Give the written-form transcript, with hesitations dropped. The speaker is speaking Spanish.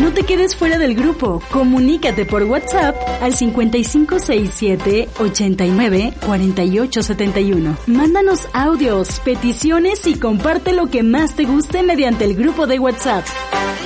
No te quedes fuera del grupo. Comunícate por WhatsApp al 5567-894871. Mándanos audios, peticiones y comparte lo que más te guste mediante el grupo de WhatsApp.